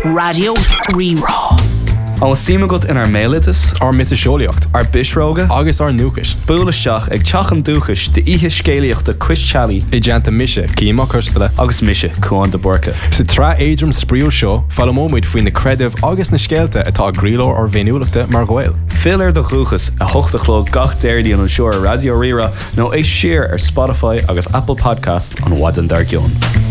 Radio Rerá. An símagat in mélitas, ar mitiseolaíocht, ar bisróga, agus ar núchas. Búlaisteach ag teachan dúchas de ihe scéalaíochta Chris-Chalí I deanta mise, címa custala, agus mise Cuan de Borca. Sa tra éidrim spríúil seo, fallamóid faoin na credibh agus na scéalta atá grílór ar bhéniúlachta mar ghail. Filar de chuchas a hochtachló gach déirdí an seoir Radio Rira nó é siar ar Spotify agus Apple Podcast an Wadan Dargion.